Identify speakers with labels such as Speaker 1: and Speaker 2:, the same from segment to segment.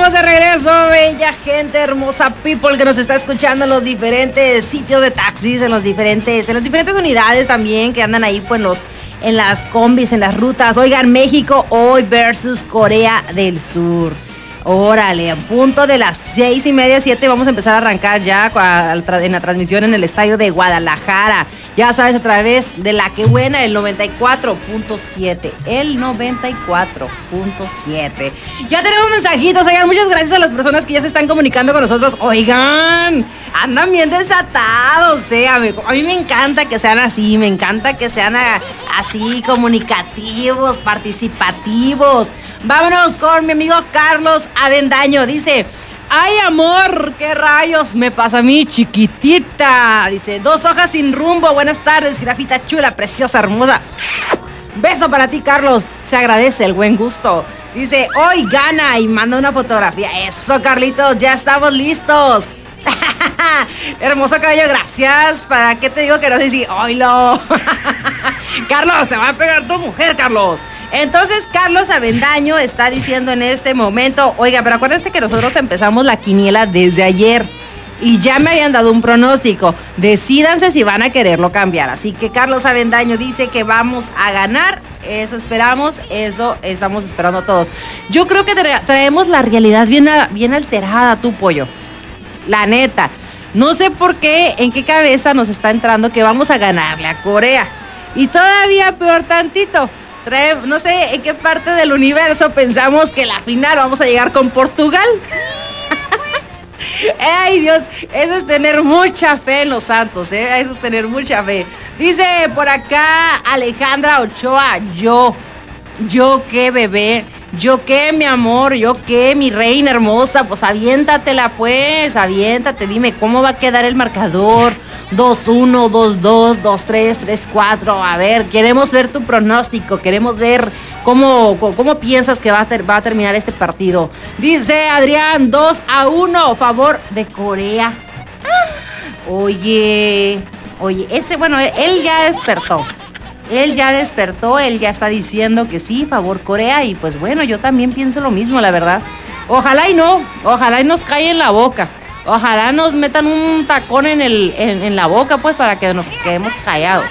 Speaker 1: estamos de regreso, bella gente, hermosa people que nos está escuchando en los diferentes sitios de taxis, en las diferentes unidades también que andan ahí pues en las combis, en las rutas. Oigan, México hoy versus Corea del Sur. Órale, a punto de las 6:30, 7 vamos a empezar a arrancar ya en la transmisión en el estadio de Guadalajara. Ya sabes, a través de la que buena, el 94.7. El 94.7. Ya tenemos mensajitos, oigan, muchas gracias a las personas que ya se están comunicando con nosotros. Oigan, andan bien desatados, a mí me encanta que sean así, me encanta que sean así, comunicativos, participativos. Vámonos con mi amigo Carlos Avendaño. Dice: ay, amor, qué rayos me pasa a mí, chiquitita. Dice: 2 hojas sin rumbo. Buenas tardes, jirafita chula, preciosa, hermosa. Beso para ti, Carlos. Se agradece el buen gusto. Dice: hoy gana, y manda una fotografía. Eso, Carlitos, ya estamos listos. Hermoso cabello, gracias. ¿Para qué te digo que no sé si oílo? Carlos, te va a pegar tu mujer, Carlos. Entonces, Carlos Avendaño está diciendo en este momento: oiga, pero acuérdense que nosotros empezamos la quiniela desde ayer y ya me habían dado un pronóstico. Decídanse si van a quererlo cambiar. Así que Carlos Avendaño dice que vamos a ganar. Eso esperamos, eso estamos esperando todos. Yo creo que traemos la realidad bien alterada, tu pollo. La neta. No sé por qué, en qué cabeza nos está entrando que vamos a ganarle a Corea. Y todavía peor tantito. No sé en qué parte del universo pensamos que la final vamos a llegar con Portugal. Ay, Dios, eso es tener mucha fe en los santos, eso es tener mucha fe. Dice por acá Alejandra Ochoa: yo qué, bebé, yo qué, mi amor, yo qué, mi reina hermosa. Pues aviéntatela, pues, aviéntate, dime cómo va a quedar el marcador. 2-1, 2-2, 2-3, 3-4. A ver, queremos ver tu pronóstico, queremos ver cómo piensas que va a terminar este partido. Dice Adrián: 2-1 a favor de Corea. Oye, él ya despertó. Él ya está diciendo que sí, favor Corea. Y pues bueno, yo también pienso lo mismo, la verdad. Ojalá y nos cae en la boca. Ojalá nos metan un tacón en la boca, pues, para que nos quedemos callados.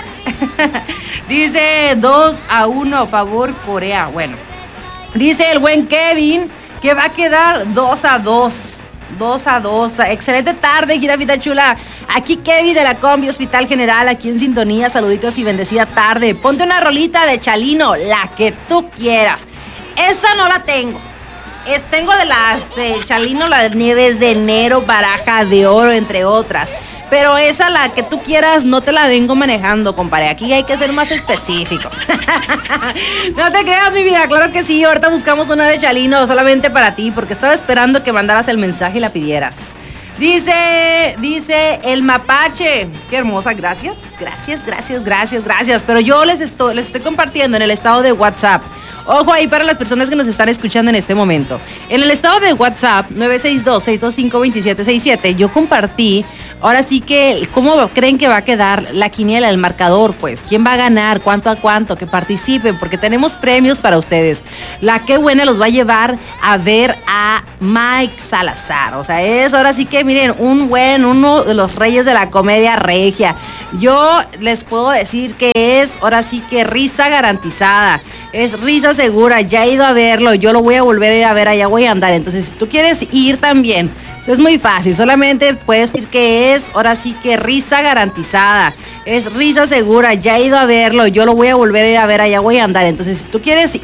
Speaker 1: Dice 2-1 a favor Corea. Bueno, dice el buen Kevin que va a quedar 2-2. 2-2. Excelente tarde, jirafita chula. Aquí Kevin de la Combi Hospital General, aquí en sintonía. Saluditos y bendecida tarde. Ponte una rolita de Chalino, la que tú quieras. Esa no la tengo. Tengo de Chalino, las Nieves de Enero, Baraja de Oro, entre otras. Pero esa, la que tú quieras, no te la vengo manejando, compadre. Aquí hay que ser más específico. No te creas, mi vida. Claro que sí. Ahorita buscamos una de Chalino solamente para ti, porque estaba esperando que mandaras el mensaje y la pidieras. Dice el Mapache: qué hermosa, gracias. Pero yo les estoy compartiendo en el estado de WhatsApp. Ojo ahí para las personas que nos están escuchando en este momento. En el estado de WhatsApp 962-625-2767 yo compartí, ahora sí que, ¿cómo creen que va a quedar la quiniela, el marcador? Pues, ¿quién va a ganar? ¿Cuánto a cuánto? Que participen, porque tenemos premios para ustedes. La que buena los va a llevar a ver a Mike Salazar. O sea, es ahora sí que, miren, uno de los reyes de la comedia regia. Yo les puedo decir que es, ahora sí que risa garantizada. Es risa segura, ya he ido a verlo, yo lo voy a volver a ir a ver, allá voy a andar. Entonces, si tú quieres ir también, es muy fácil, solamente puedes decir que es, ahora sí que risa garantizada, es risa segura, ya he ido a verlo, yo lo voy a volver a ir a ver, allá voy a andar. Entonces, si tú quieres